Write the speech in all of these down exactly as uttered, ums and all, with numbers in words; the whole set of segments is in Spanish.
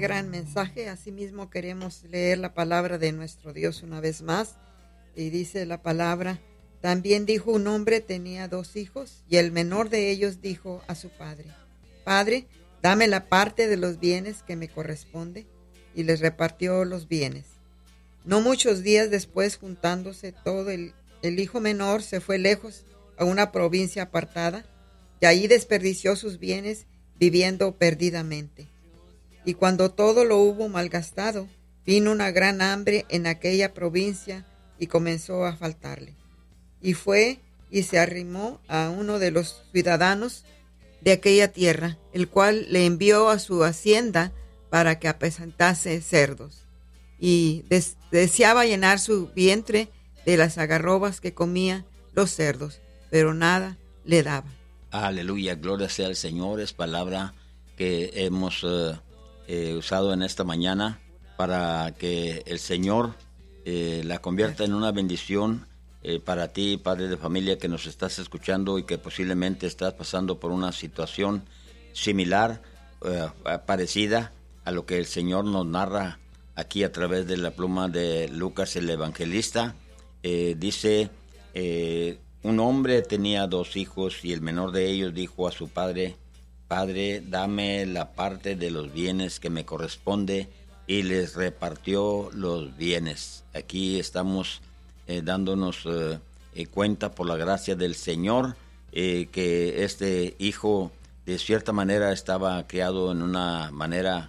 gran mensaje. Asimismo queremos leer la palabra de nuestro Dios una vez más. Y dice la palabra: también dijo un hombre tenía dos hijos, y el menor de ellos dijo a su padre: Padre, dame la parte de los bienes que me corresponde, y les repartió los bienes. No muchos días después, juntándose todo, el, el hijo menor se fue lejos a una provincia apartada, y allí desperdició sus bienes viviendo perdidamente. Y cuando todo lo hubo malgastado, vino una gran hambre en aquella provincia y comenzó a faltarle. Y fue y se arrimó a uno de los ciudadanos de aquella tierra, el cual le envió a su hacienda para que apacentase cerdos. Y des- deseaba llenar su vientre de las algarrobas que comían los cerdos, pero nada le daba. Aleluya, gloria sea al Señor. Es palabra que hemos uh, eh, usado en esta mañana para que el Señor eh, la convierta en una bendición eh, para ti, padre de familia, que nos estás escuchando y que posiblemente estás pasando por una situación similar, uh, parecida a lo que el Señor nos narra aquí a través de la pluma de Lucas el Evangelista. Eh, dice... Eh, Un hombre tenía dos hijos y el menor de ellos dijo a su padre: Padre, dame la parte de los bienes que me corresponde, y les repartió los bienes. Aquí estamos eh, dándonos eh, eh, cuenta por la gracia del Señor eh, que este hijo de cierta manera estaba criado en una manera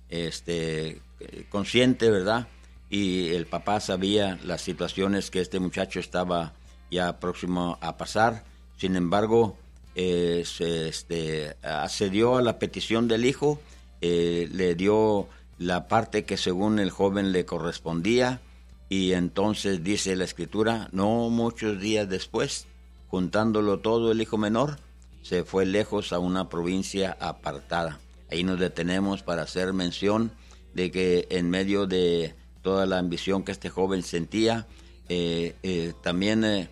este, consciente, ¿verdad? Y el papá sabía las situaciones que este muchacho estaba ya próximo a pasar. Sin embargo, eh, se, este, accedió a la petición del hijo, eh, le dio la parte que según el joven le correspondía, y entonces dice la Escritura, no muchos días después, juntándolo todo, el hijo menor se fue lejos a una provincia apartada. Ahí nos detenemos para hacer mención de que en medio de toda la ambición que este joven sentía, eh, eh, también eh,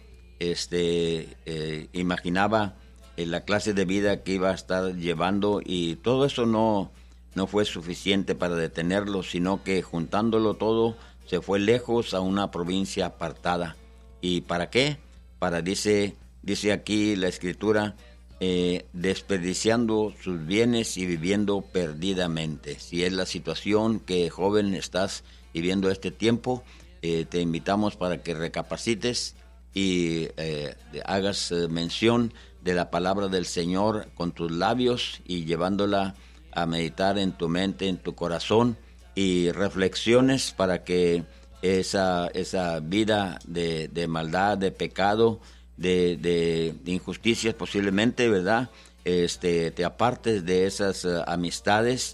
Este, eh, imaginaba eh, la clase de vida que iba a estar llevando, y todo eso no, no fue suficiente para detenerlo, sino que juntándolo todo se fue lejos a una provincia apartada. ¿Y para qué? Para, dice, dice aquí la Escritura, eh, desperdiciando sus bienes y viviendo perdidamente. Si es la situación que, joven, estás viviendo este tiempo, eh, te invitamos para que recapacites y eh, hagas eh, mención de la palabra del Señor con tus labios y llevándola a meditar en tu mente, en tu corazón, y reflexiones para que esa, esa vida de, de maldad, de pecado, de, de, de injusticias posiblemente, ¿verdad? Este, te apartes de esas uh, amistades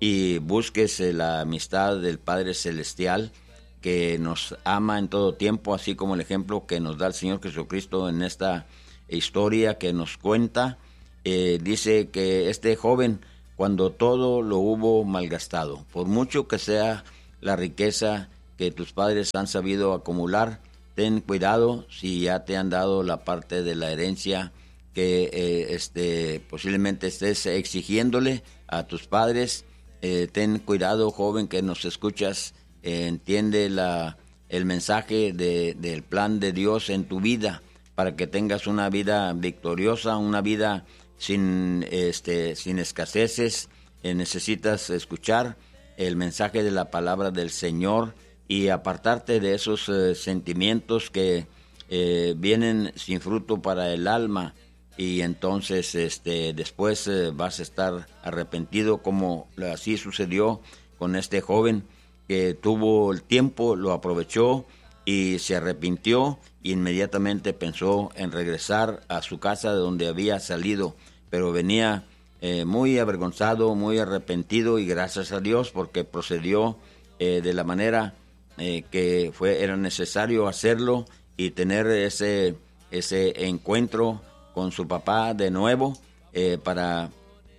y busques eh, la amistad del Padre Celestial, que nos ama en todo tiempo, así como el ejemplo que nos da el Señor Jesucristo en esta historia que nos cuenta. Eh, dice que este joven, cuando todo lo hubo malgastado, por mucho que sea la riqueza que tus padres han sabido acumular, ten cuidado si ya te han dado la parte de la herencia que eh, este, posiblemente estés exigiéndole a tus padres. Eh, ten cuidado, joven, que nos escuchas. Eh, entiende la, el mensaje de, del plan de Dios en tu vida, para que tengas una vida victoriosa, una vida sin, este, sin escaseces. Eh, necesitas escuchar el mensaje de la palabra del Señor y apartarte de esos eh, sentimientos que eh, vienen sin fruto para el alma, y entonces este, después eh, vas a estar arrepentido, como así sucedió con este joven, que tuvo el tiempo, lo aprovechó y se arrepintió, e inmediatamente pensó en regresar a su casa de donde había salido, pero venía eh, muy avergonzado, muy arrepentido, y gracias a Dios porque procedió eh, de la manera eh, que fue era necesario hacerlo, y tener ese, ese encuentro con su papá de nuevo eh, para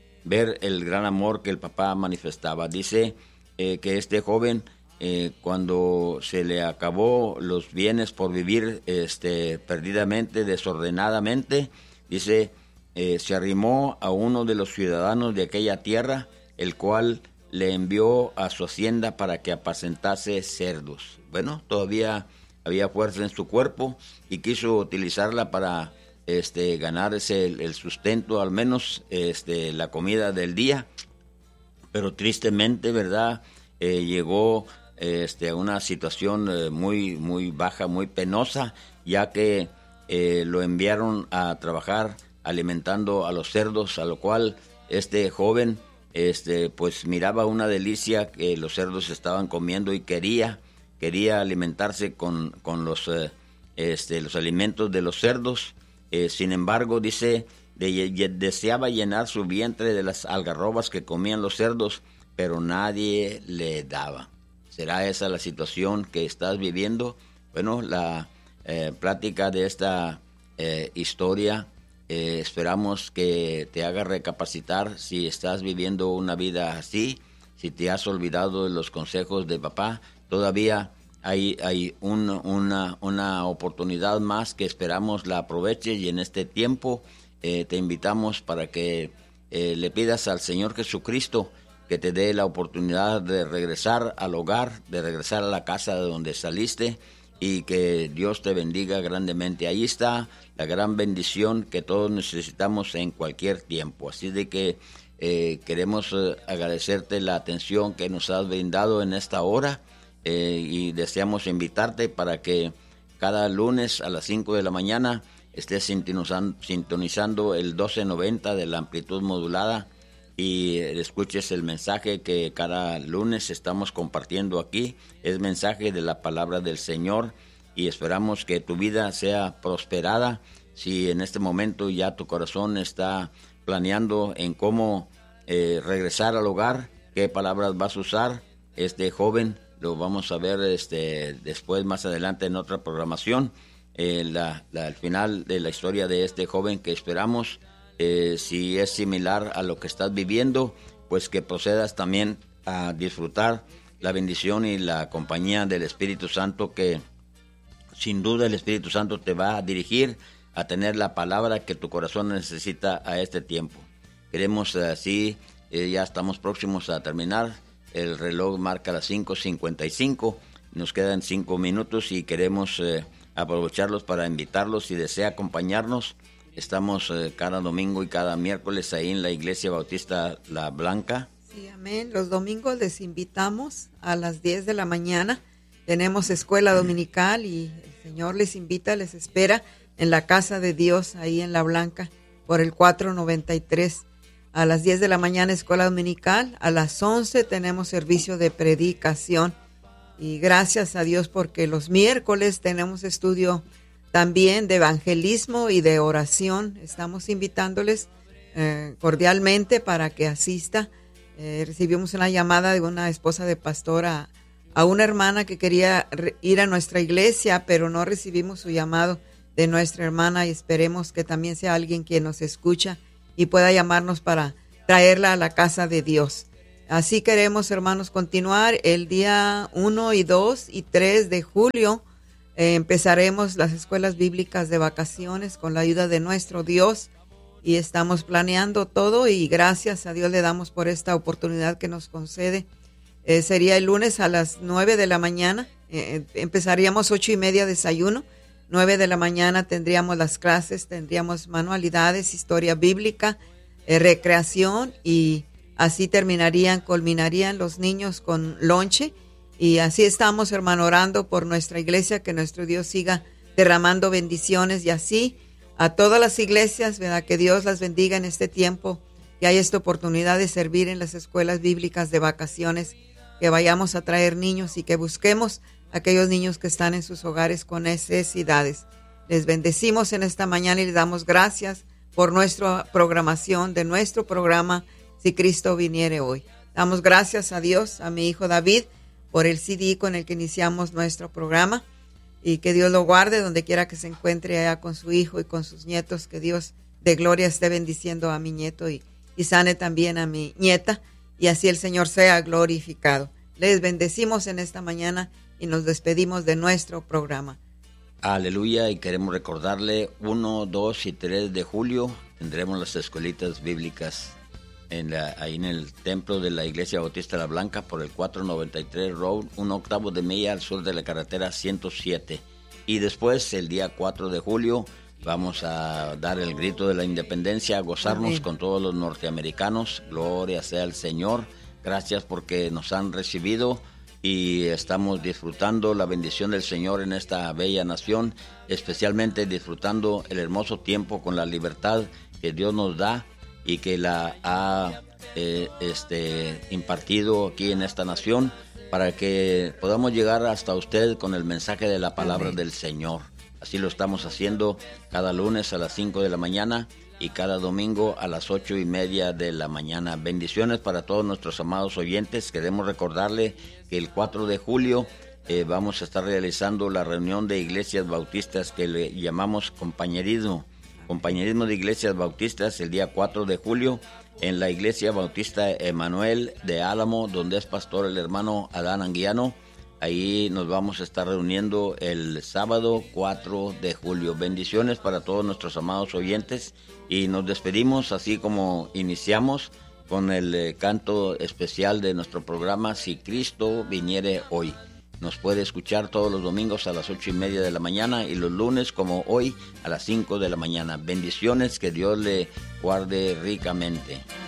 ver el gran amor que el papá manifestaba. Dice Eh, que este joven, eh, cuando se le acabó los bienes por vivir este, perdidamente, desordenadamente, dice, eh, se arrimó a uno de los ciudadanos de aquella tierra, el cual le envió a su hacienda para que apacentase cerdos. Bueno, todavía había fuerza en su cuerpo y quiso utilizarla para este, ganarse el, el sustento, al menos este, la comida del día. Pero tristemente, ¿verdad? Eh, llegó este, a una situación eh, muy, muy baja, muy penosa, ya que eh, lo enviaron a trabajar alimentando a los cerdos, a lo cual este joven este, pues miraba una delicia que los cerdos estaban comiendo y quería, quería alimentarse con, con los, eh, este, los alimentos de los cerdos. Eh, sin embargo, dice, de, de, deseaba llenar su vientre de las algarrobas que comían los cerdos, pero nadie le daba. ¿Será esa la situación que estás viviendo? Bueno, la eh, plática de esta eh, historia eh, esperamos que te haga recapacitar si estás viviendo una vida así, si te has olvidado de los consejos de papá. Todavía hay, hay un, una, una oportunidad más que esperamos la aproveches, y en este tiempo eh, te invitamos para que eh, le pidas al Señor Jesucristo que te dé la oportunidad de regresar al hogar, de regresar a la casa de donde saliste, y que Dios te bendiga grandemente. Ahí está la gran bendición que todos necesitamos en cualquier tiempo. Así de que eh, queremos eh, agradecerte la atención que nos has brindado en esta hora eh, y deseamos invitarte para que cada lunes a las cinco de la mañana estés sintonizando, sintonizando el doce noventa de la amplitud modulada y escuches el mensaje que cada lunes estamos compartiendo aquí. Es mensaje de la palabra del Señor, y esperamos que tu vida sea prosperada. Si en este momento ya tu corazón está planeando en cómo eh, regresar al hogar, qué palabras vas a usar, este joven lo vamos a ver este, después, más adelante en otra programación, eh, la, la, al final de la historia de este joven que esperamos. Eh, si es similar a lo que estás viviendo, pues que procedas también a disfrutar la bendición y la compañía del Espíritu Santo, que sin duda el Espíritu Santo te va a dirigir a tener la palabra que tu corazón necesita a este tiempo. Queremos así, eh, ya estamos próximos a terminar, el reloj marca las cinco cincuenta y cinco, nos quedan cinco minutos y queremos eh, aprovecharlos para invitarlos. Si desea acompañarnos, estamos eh, cada domingo y cada miércoles ahí en la Iglesia Bautista La Blanca. Sí, amén. Los domingos les invitamos a las diez de la mañana. Tenemos escuela dominical y el Señor les invita, les espera en la casa de Dios ahí en La Blanca por el cuatro noventa y tres. A las diez de la mañana escuela dominical. A las once tenemos servicio de predicación. Y gracias a Dios porque los miércoles tenemos estudio también de evangelismo y de oración. Estamos invitándoles eh, cordialmente para que asista. Eh, recibimos una llamada de una esposa de pastor a, a una hermana que quería re- ir a nuestra iglesia, pero no recibimos su llamado de nuestra hermana, y esperemos que también sea alguien quien nos escucha y pueda llamarnos para traerla a la casa de Dios. Así queremos, hermanos, continuar el día uno y dos y tres de julio. Eh, empezaremos las escuelas bíblicas de vacaciones con la ayuda de nuestro Dios, y estamos planeando todo, y gracias a Dios le damos por esta oportunidad que nos concede. Eh, sería el lunes a las nueve de la mañana, eh, empezaríamos ocho y media desayuno, nueve de la mañana tendríamos las clases, tendríamos manualidades, historia bíblica, eh, recreación, y así terminarían, culminarían los niños con lonche. Y así estamos, hermano, orando por nuestra iglesia, que nuestro Dios siga derramando bendiciones, y así a todas las iglesias, ¿verdad? Que Dios las bendiga en este tiempo, que hay esta oportunidad de servir en las escuelas bíblicas de vacaciones, que vayamos a traer niños y que busquemos a aquellos niños que están en sus hogares con necesidades. Les bendecimos en esta mañana y les damos gracias por nuestra programación, de nuestro programa Si Cristo Viniere Hoy. Damos gracias a Dios, a mi hijo David, por el C D con el que iniciamos nuestro programa, y que Dios lo guarde donde quiera que se encuentre allá con su hijo y con sus nietos. Que Dios de gloria esté bendiciendo a mi nieto y, y sane también a mi nieta, y así el Señor sea glorificado. Les bendecimos en esta mañana y nos despedimos de nuestro programa. Aleluya, y queremos recordarle uno, dos y tres de julio tendremos las escuelitas bíblicas en la, ahí en el templo de la Iglesia Bautista de la Blanca por el cuatrocientos noventa y tres Road, un octavo de milla al sur de la carretera ciento siete. Y después, el día cuatro de julio, vamos a dar el grito de la independencia, a gozarnos Amén. Con todos los norteamericanos. Gloria sea al Señor. Gracias porque nos han recibido y estamos disfrutando la bendición del Señor en esta bella nación, especialmente disfrutando el hermoso tiempo con la libertad que Dios nos da y que la ha eh, este, impartido aquí en esta nación, para que podamos llegar hasta usted con el mensaje de la palabra Amén. Del Señor. Así lo estamos haciendo cada lunes a las cinco de la mañana y cada domingo a las ocho y media de la mañana. Bendiciones para todos nuestros amados oyentes. Queremos recordarle que el cuatro de julio eh, vamos a estar realizando la reunión de iglesias bautistas que le llamamos compañerismo. Compañerismo de Iglesias Bautistas el día cuatro de julio en la Iglesia Bautista Emanuel de Álamo, donde es pastor el hermano Adán Anguiano. Ahí nos vamos a estar reuniendo el sábado cuatro de julio. Bendiciones para todos nuestros amados oyentes y nos despedimos así como iniciamos con el eh, canto especial de nuestro programa Si Cristo Viniere Hoy. Nos puede escuchar todos los domingos a las ocho y media de la mañana y los lunes como hoy a las cinco de la mañana. Bendiciones, que Dios le guarde ricamente.